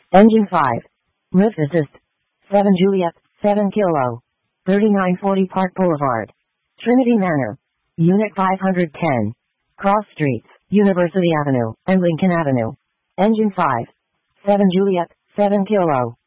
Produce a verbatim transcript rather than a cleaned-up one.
Engine five. Lift assist. seven Juliet, seven Kilo. thirty-nine forty Park Boulevard. Trinity Manor. Unit five hundred ten. Cross Streets, University Avenue, and Lincoln Avenue. Engine five. seven Juliet, seven Kilo.